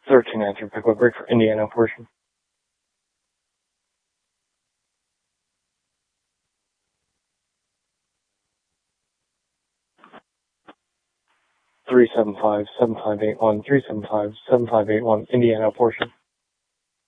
13 answer, Pickwick, break for Indiana portion. 375-7581, 375-7581, Indiana portion.